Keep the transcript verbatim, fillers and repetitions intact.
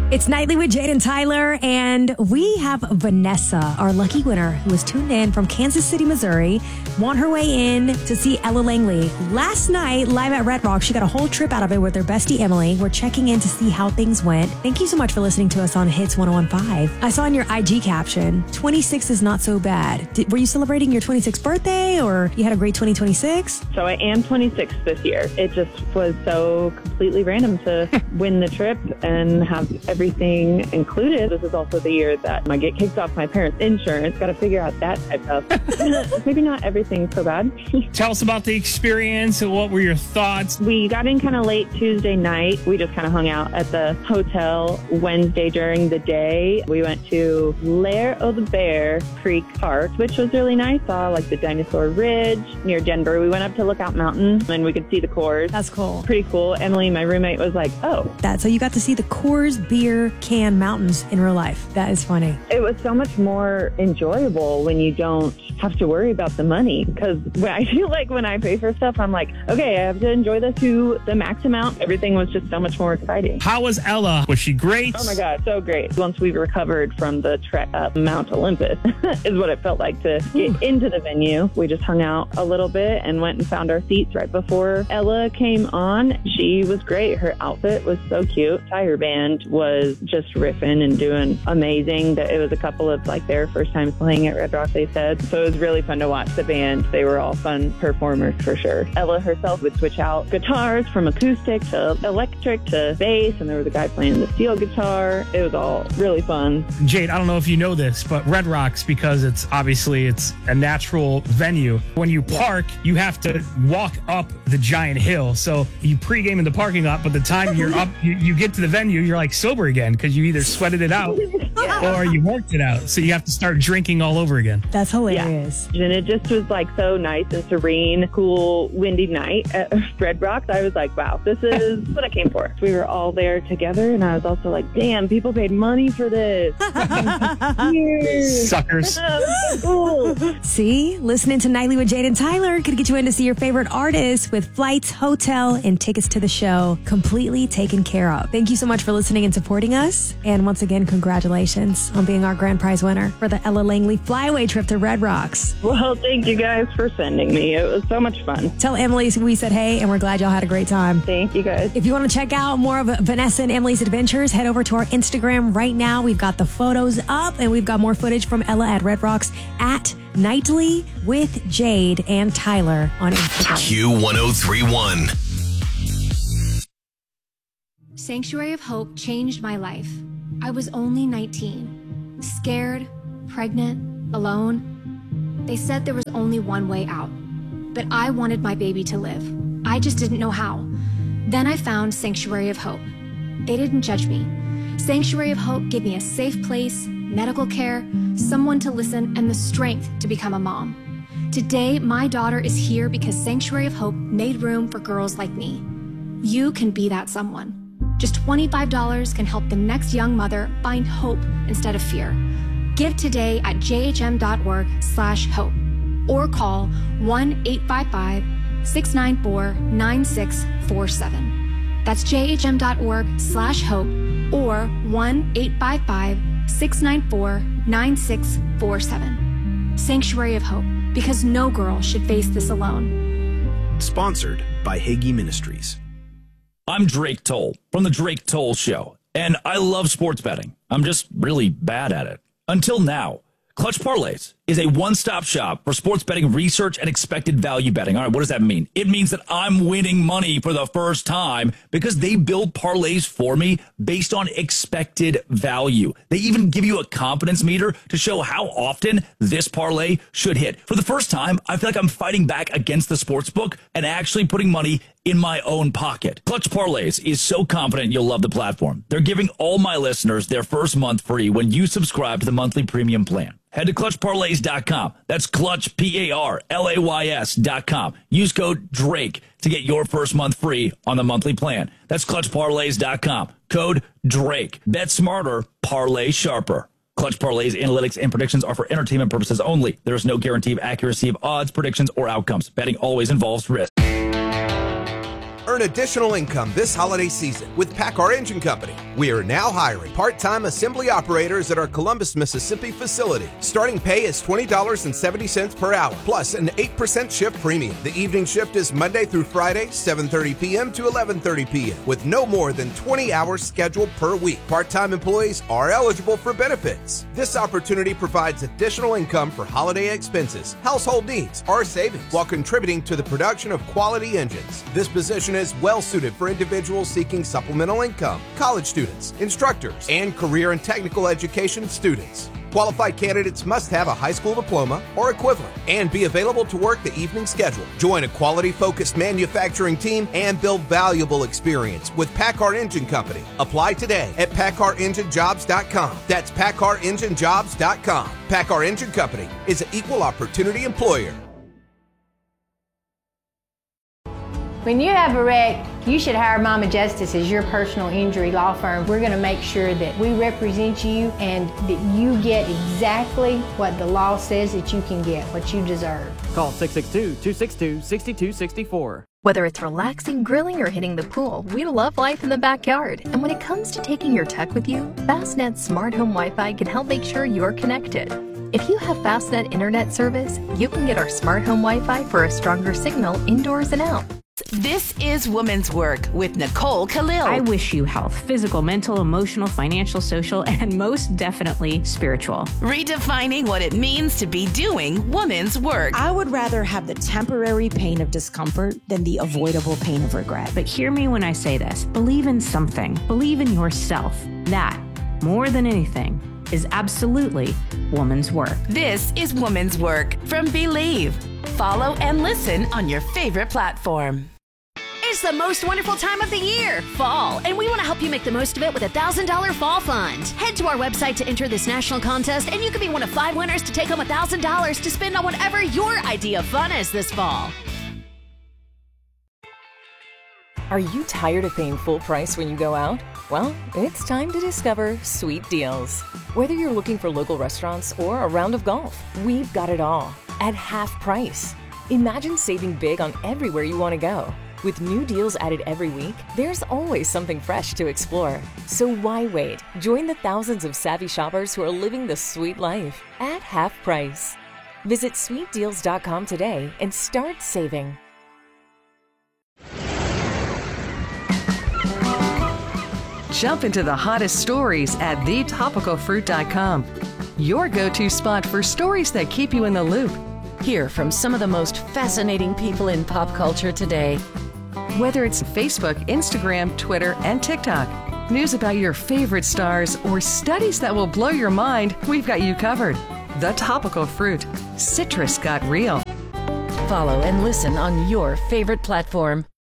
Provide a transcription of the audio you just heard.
It's Nightly with Jade and Tyler, and we have Vanessa, our lucky winner, who was tuned in from Kansas City, Missouri, won her way in to see Ella Langley. Last night, live at Red Rock, she got a whole trip out of it with her bestie, Emily. We're checking in to see how things went. Thank you so much for listening to us on Hits one oh one point five. I saw in your I G caption, twenty-six is not so bad. Did, were you celebrating your twenty-sixth birthday, or you had a great twenty twenty-six? So I am twenty-six this year. It just was so completely random to win the trip and have everything included. This is also the year that I get kicked off my parents' insurance. Got to figure out that type of maybe not everything so bad. Tell us about the experience and what were your thoughts? We got in kind of late Tuesday night. We just kind of hung out at the hotel Wednesday during the day. We went to Lair o' the Bear Creek Park, which was really nice. Saw like the Dinosaur Ridge near Denver. We went up to Lookout Mountain and we could see the Coors. That's cool. Pretty cool. Emily, my roommate, was like, oh. That, so you got to see the Coors Beer Can Mountains in real life. That is funny. It was so much more enjoyable when you don't have to worry about the money, because I feel like when I pay for stuff, I'm like, okay, I have to enjoy this to the max amount. Everything was just so much more exciting. How was Ella? Was she great? Oh my God, so great. Once we recovered from the trek up Mount Olympus is what it felt like to get Ooh. into the venue. We just hung out a little bit and went and found our seats right before Ella came on. She was great. Her outfit was so cute. Tire Band was just riffing and doing amazing. It was a couple of like their first time playing at Red Rock, they said. So it was really fun to watch the band. They were all fun performers for sure. Ella herself would switch out guitars from acoustic to electric to bass, and there was a guy playing the steel guitar. It was all really fun. Jade, I don't know if you know this, but Red Rocks, because it's obviously it's a natural venue. When you park, you have to walk up the giant hill. So you pregame in the parking lot, but the time you're up, you, you get to the venue, you're like sober again because you either sweated it out yeah. or you worked it out. So you have to start drinking all over again. That's hilarious. Yeah. And it just was like so nice and serene, cool, windy night at Red Rocks. I was like, wow, this is what I came for. We were all there together, and I was also like, damn, people paid money for this. Suckers. So cool. See, listening to Nightly with Jade and Tyler could get you in to see your favorite artists with flights, hotel, and tickets to the show completely taken care of. Thank you so much for listening and supporting us. And once again, congratulations on being our grand prize winner for the Ella Langley flyaway trip to Red Rocks. Well, thank you guys for sending me. It was so much fun. Tell Emily we said hey, and we're glad y'all had a great time. Thank you guys. If you want to check out more of Vanessa and Emily's adventures, head over to our Instagram right now. We've got the photos up, and we've got more footage from Ella at Red Rocks at Nightly with Jade and Tyler on Instagram. Q one oh three one. Sanctuary of Hope changed my life. I was only nineteen, scared, pregnant, alone. They said there was only one way out, but I wanted my baby to live. I just didn't know how. Then I found Sanctuary of Hope. They didn't judge me. Sanctuary of Hope gave me a safe place, medical care, someone to listen, and the strength to become a mom. Today, my daughter is here because Sanctuary of Hope made room for girls like me. You can be that someone. Just twenty-five dollars can help the next young mother find hope instead of fear. Give today at jhm.org slash hope or call one eight five five, six nine four, nine six four seven. That's jhm.org slash hope or one eight five five, six nine four, nine six four seven. Sanctuary of Hope, because no girl should face this alone. Sponsored by Hagee Ministries. I'm Drake Toll from The Drake Toll Show, and I love sports betting. I'm just really bad at it. Until now. Clutch Parlays is a one-stop shop for sports betting research and expected value betting. All right, what does that mean? It means that I'm winning money for the first time because they build parlays for me based on expected value. They even give you a confidence meter to show how often this parlay should hit. For the first time, I feel like I'm fighting back against the sports book and actually putting money in my own pocket. Clutch Parlays is so confident you'll love the platform. They're giving all my listeners their first month free when you subscribe to the monthly premium plan. Head to clutch parlays dot com. That's Clutch, P A R L A Y S dot com. Use code DRAKE to get your first month free on the monthly plan. That's clutch parlays dot com. Code DRAKE. Bet smarter, parlay sharper. Clutch Parlays analytics and predictions are for entertainment purposes only. There is no guarantee of accuracy of odds, predictions, or outcomes. Betting always involves risk. Earn additional income this holiday season with PACCAR Engine Company. We are now hiring part-time assembly operators at our Columbus, Mississippi facility. Starting pay is twenty dollars and seventy cents per hour, plus an eight percent shift premium. The evening shift is Monday through Friday, seven thirty p.m. to eleven thirty p.m., with no more than twenty hours scheduled per week. Part-time employees are eligible for benefits. This opportunity provides additional income for holiday expenses, household needs, or savings, while contributing to the production of quality engines. This position is well suited for individuals seeking supplemental income, college students, instructors, and career and technical education students. Qualified candidates must have a high school diploma or equivalent and be available to work the evening schedule. Join a quality-focused manufacturing team and build valuable experience with Packard Engine Company. Apply today at packard engine jobs dot com. That's packard engine jobs dot com. Packard Engine Company is an equal opportunity employer. When you have a wreck, you should hire Mama Justice as your personal injury law firm. We're going to make sure that we represent you and that you get exactly what the law says that you can get, what you deserve. Call six six two, two six two, six two six four. Whether it's relaxing, grilling, or hitting the pool, we love life in the backyard. And when it comes to taking your tech with you, Fastnet Smart Home Wi-Fi can help make sure you're connected. If you have Fastnet internet service, you can get our Smart Home Wi-Fi for a stronger signal indoors and out. This is Women's Work with Nicole Khalil. I wish you health, physical, mental, emotional, financial, social, and most definitely spiritual. Redefining what it means to be doing women's work. I would rather have the temporary pain of discomfort than the avoidable pain of regret. But hear me when I say this. Believe in something. Believe in yourself. That, more than anything, is absolutely woman's work. This is Woman's Work from Believe. Follow and listen on your favorite platform. It's the most wonderful time of the year, fall, and we want to help you make the most of it with a one thousand dollars Fall Fund. Head to our website to enter this national contest, and you can be one of five winners to take home one thousand dollars to spend on whatever your idea of fun is this fall. Are you tired of paying full price when you go out? Well, it's time to discover Sweet Deals. Whether you're looking for local restaurants or a round of golf, we've got it all at half price. Imagine saving big on everywhere you want to go. With new deals added every week, there's always something fresh to explore. So why wait? Join the thousands of savvy shoppers who are living the sweet life at half price. Visit sweet deals dot com today and start saving. Jump into the hottest stories at the topical fruit dot com. Your go-to spot for stories that keep you in the loop. Hear from some of the most fascinating people in pop culture today. Whether it's Facebook, Instagram, Twitter, and TikTok, news about your favorite stars, or studies that will blow your mind, we've got you covered. The Topical Fruit. Citrus got real. Follow and listen on your favorite platform.